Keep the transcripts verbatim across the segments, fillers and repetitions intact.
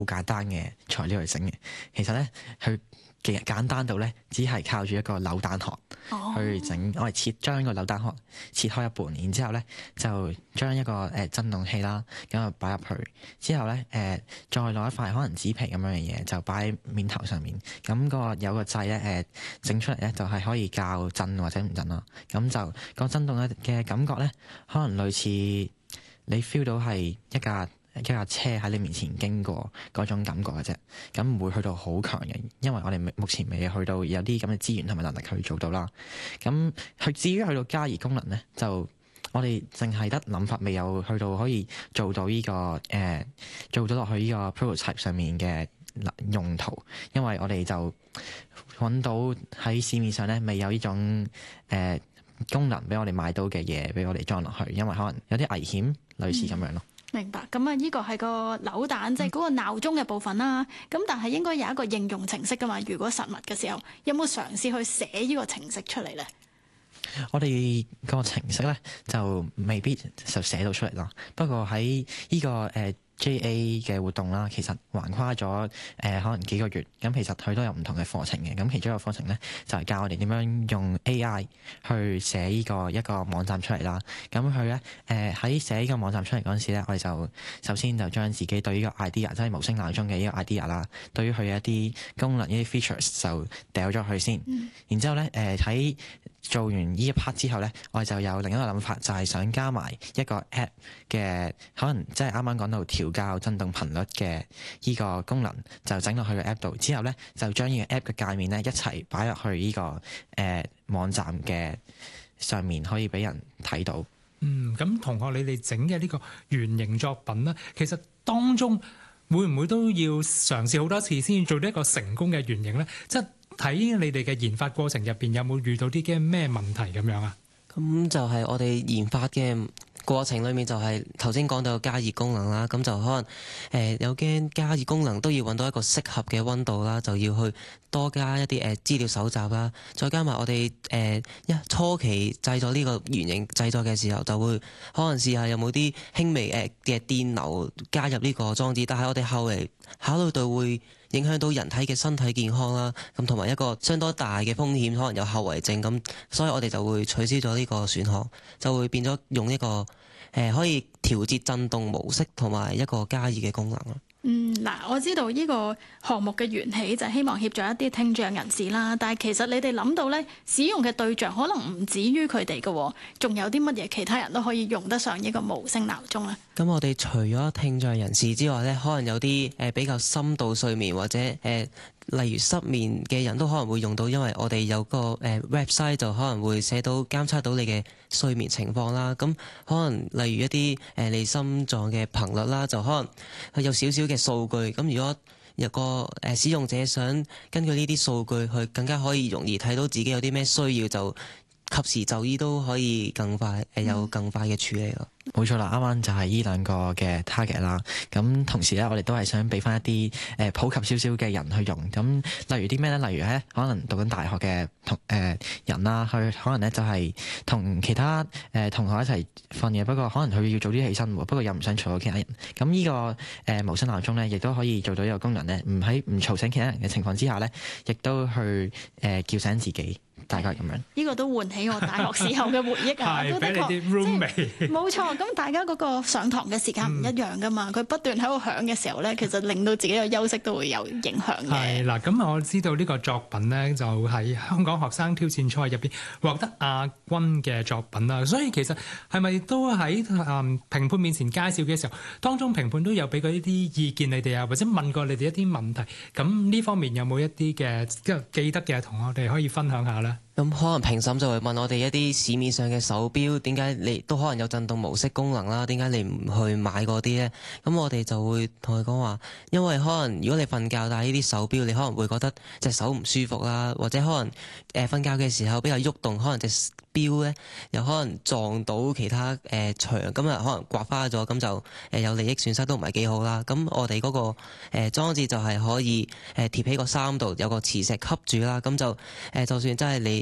好簡單嘅材料去整嘅。其實咧，佢其實簡單到咧，只係靠住一個扭蛋殼去整。我哋切將個扭蛋殼切開一半，然之後咧就將一個誒、呃、震動器啦，咁啊擺入去。之後咧誒、呃、再攞一塊可能紙皮咁樣嘅嘢，就擺喺面頭上面。咁、那個有個掣咧誒整出嚟咧，就係、是、可以校震或者唔震咯。咁就個震動嘅嘅感覺咧，可能類似你 feel 到係一架一架車喺你面前經過嗰種感覺嘅啫，咁唔會去到好強嘅，因為我哋目前未去到有啲咁嘅資源同埋能力去做到啦。咁去至於去到加熱功能咧，就我哋淨係得諗法，未有去到可以做到呢、這個誒、呃、做到落去呢個 prototype 上面嘅用途，因為我哋就揾到喺市面上咧未有呢種誒、呃、功能俾我哋買到嘅嘢俾我哋裝落去，因為可能有啲危險，類似咁樣咯。 明白，咁啊，呢個係個扭蛋，即係嗰個鬧鐘嘅部分啦。咁但係應該有一個應用程式噶嘛？如果實物嘅時候，有冇嘗試去寫呢個程式出嚟咧？ 我哋個程式咧就未必就寫到出嚟啦。不過喺呢、這個誒、呃、J A 嘅活動啦，其實橫跨咗誒、呃、可能幾個月。咁其實佢都有唔同嘅課程嘅。咁其中一個課程咧就係、是、教我哋點樣用 A I 去寫呢個一個網站出嚟啦。咁佢咧誒喺寫呢個網站出嚟嗰陣時咧，我哋就首先就將自己對呢個 idea，即係無聲鬧鐘嘅呢個 idea 啦，對於佢嘅一啲功能、呢啲 features 就掉咗佢先。嗯、然之後咧誒喺做完呢一 part 之後咧，我哋就有另一個諗法，就係、是、想加埋一個 app 嘅，可能即係啱啱講到調校震動頻率嘅呢個功能，就整落去個 app 度。之後咧，就將呢個 app 嘅界面咧一齊擺入去呢、這個誒、呃、網站嘅上面，可以俾人睇到。 嗯，咁同學你哋整嘅呢個原型作品咧，其實當中會唔會都要嘗試好多次先做到一個成功嘅原型咧？即係睇你哋嘅研發過程入邊有冇遇到啲嘅咩問題咁樣啊？ 咁就係我哋研發嘅過程裏面，就係頭先講到加熱功能啦。咁就可能誒、呃、有驚加熱功能都要揾到一個適合嘅溫度啦，就要去多加一啲誒資料搜集啦。再加埋我哋誒一初期製作呢個原型製作嘅時候，就會可能試下有冇啲輕微誒嘅電流加入呢個裝置。但係我哋後嚟考慮到會影響到人體嘅身體健康啦，咁同埋一個相當大嘅風險，可能有後遺症咁，所以我哋就會取消咗呢個選項，就會變咗用一個誒、呃、可以調節震動模式同埋一個加熱嘅功能咯。 嗯，嗱，我知道呢個項目嘅緣起就係希望協助一啲聽障人士啦，但係其實你哋諗到咧，使用嘅對象可能唔止於佢哋嘅，仲有啲乜嘢其他人都可以用得上呢個無聲鬧鐘咧？咁我哋除咗聽障人士之外咧，可能有啲誒、呃、比較深度睡眠或者誒、呃、例如失眠嘅人都可能會用到，因為我哋有個誒、呃、website 就可能會寫到監測到你嘅睡眠情況啦。咁可能例如一啲誒、呃、你心臟嘅頻率啦，就可能有少少嘅數據。咁如果有個誒、呃、使用者想根據呢啲數據去更加可以容易睇到自己有啲咩需要，就及時就醫都可以更快誒、呃、有更快嘅處理咯。 冇錯啦，啱啱就係呢兩個嘅 target 啦。咁同時咧，我哋都係想俾翻一啲誒、呃、普及少少嘅人去用。咁例如啲咩咧？例如咧，可能讀緊大學嘅同誒、呃、人啦，佢可能咧就係、是、同其他誒、呃、同學一齊瞓嘅，不過可能佢要早啲起身喎，不過又唔想嘈到其他人。咁呢、這個誒、呃、無聲鬧鐘咧，亦都可以做到一個功能咧，唔喺唔嘈醒其他人嘅情況之下咧，亦都去誒、呃、叫醒自己。大概咁樣， 呢個都喚起我大學時候嘅回憶啊！ 係俾你啲 roommate， 冇錯。咁大家嗰個上堂嘅時間唔一樣噶嘛，佢、嗯、不斷喺度響嘅時候咧，其實令到自己嘅休息都會有影響嘅。 係嗱，咁我知道呢個作品咧，就喺香港學生挑戰賽入邊獲得亞軍嘅作品啦。所以其實係咪都喺誒、嗯、評判面前介紹嘅時候，當中評判都有俾過一啲意見你哋啊，或者問過你哋一啲問題。咁呢方面有冇一啲嘅記得嘅同我哋可以分享下咧？ 咁可能評審就會問我哋一啲市面上嘅手錶，點解你都可能有震動模式功能啦？點解你唔去買嗰啲呢？咁我哋就會同佢講話，因為可能如果你瞓覺戴呢啲手錶，你可能會覺得隻手唔舒服啦，或者可能誒瞓覺嘅時候比較喐動，可能隻錶呢又可能撞到其他誒牆，咁啊可能刮花咗，咁就誒有利益損失都唔係幾好啦。咁我哋嗰個誒裝置就係可以誒貼喺個衫度，有個磁石吸住啦，咁就誒就算真係你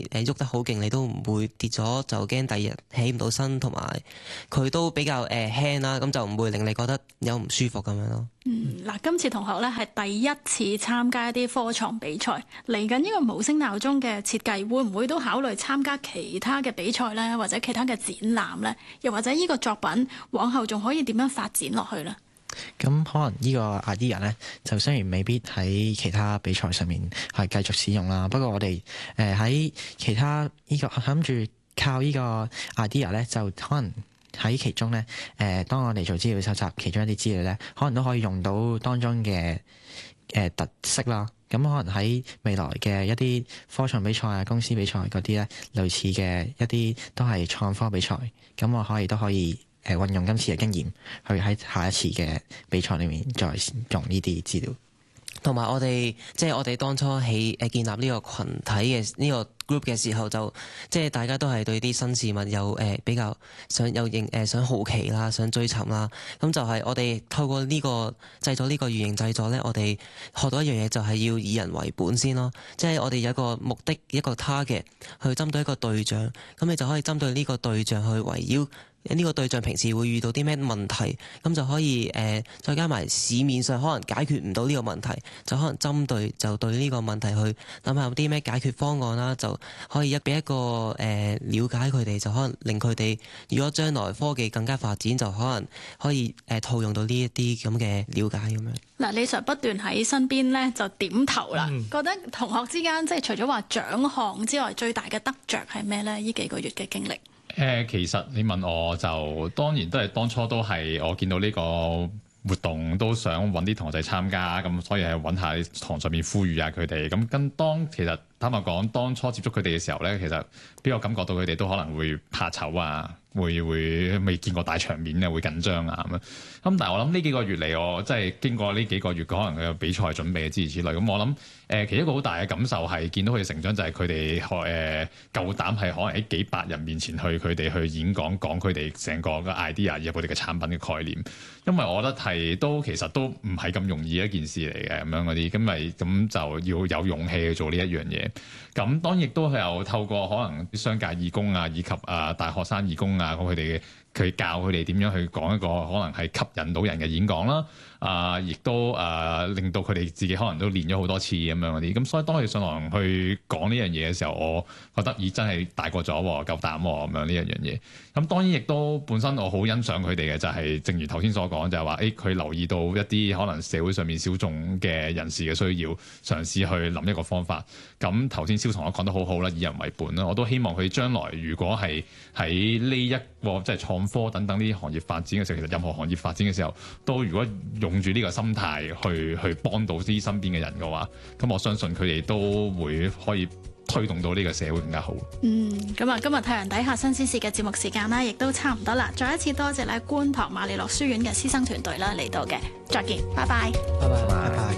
誒喐得好勁，你都唔會跌咗，就驚第二日起唔到身，同埋佢都比較誒輕啦，咁就唔會令你覺得有唔舒服咁樣咯。 嗯，嗱，今次同學咧係第一次參加一啲科創比賽，嚟緊呢個無聲鬧鐘嘅設計，會唔會都考慮參加其他嘅比賽咧，或者其他嘅展覽咧？又或者呢個作品往後仲可以點樣發展落去咧？ 咁可能呢個 idea 咧，就雖然未必喺其他比賽上面係繼續使用啦，不過我哋誒喺其他呢個諗住靠呢個 idea 咧，就可能喺其中咧，誒當我哋做資料搜集其中一啲資料咧，可能都可以用到當中嘅誒特色啦。咁可能喺未來嘅一啲科創比賽啊、公司比賽嗰啲咧，類似嘅一啲都係創科比賽，咁我可以都可以。誒運用今次嘅經驗，去喺下一次嘅比賽裏面再用呢啲資料。 同埋我哋即係我哋當初起誒建立呢個群體嘅呢個 group 嘅時候，就即係大家都係對啲新事物有誒、呃、比較想有認誒想好奇啦，想追尋啦。咁就係我哋透過呢個製作呢個原型製作咧，我哋學到一樣嘢，就係要以人為本先咯。即係我哋有一個目的，一個 target 去針對一個對象，咁你就可以針對呢個對象去圍繞。呢個對象平時會遇到啲咩問題，咁就可以誒、呃，再加埋市面上可能解決唔到呢個問題，就可能針對就對呢個問題去諗下有啲咩解決方案啦，就可以一俾一個誒、呃、了解佢哋，就可能令佢哋如果將來科技更加發展，就可能可以誒、呃、套用到呢一啲咁嘅了解咁樣。 嗱，李 Sir 不斷喺身邊咧就點頭啦， 嗯、 覺得同學之間即係除咗話獎項之外，最大嘅得着係咩咧？呢幾個月嘅經歷。 誒、呃，其實你問我就當然都係當初都係我見到呢個活動都想揾啲同學仔參加，咁所以係揾下堂上面呼籲下佢哋。咁跟當其實坦白講，當初接觸佢哋嘅時候咧，其實俾我感覺到佢哋都可能會怕醜啊，會會未見過大場面啊，會緊張啊咁樣。咁但係我諗呢幾個月嚟，我即係經過呢幾個月可能佢有比賽準備諸如此類。咁我諗誒、呃，其實一個好大嘅感受係見到佢哋成長，就係佢哋誒夠膽係可能喺幾百人面前去佢哋去演講，講佢哋成個嘅 idea 以及佢哋嘅產品嘅概念。因為我覺得係都其實都唔係咁容易一件事嚟嘅咁樣嗰啲，咁咪咁就要有勇氣去做呢一樣嘢。咁當然亦都係有透過可能商界義工啊，以及啊大學生義工啊，咁佢哋佢教佢哋點樣去講一個可能係吸引到人嘅演講啦。啊，亦都啊令到佢哋自己可能都練咗好多次咁樣嗰啲。咁所以當佢哋上堂去講呢樣嘢嘅時候，我覺得咦真係大個咗喎，夠膽喎咁樣呢一樣嘢。咁當然亦都本身我好欣賞佢哋嘅，就係、是、正如頭先所講，就係話誒佢留意到一啲可能社會上面小眾嘅人士嘅需要，嘗試去諗一個方法。咁頭先蕭同學講得好好啦，以人為本啦。我都希望佢將來如果係喺呢一個即係創科等等呢啲行業發展嘅時候，其實任何行業發展嘅時候，都如果用住呢個心態去去幫到啲身邊嘅人嘅話，咁我相信佢哋都會可以推動到呢個社會更加好。 嗯，咁啊，今日太陽底下新鮮事嘅節目時間啦，亦都差唔多啦。再一次多謝咧觀塘瑪利諾書院嘅師生團隊啦嚟到嘅，再見，拜拜， 拜拜， 拜拜。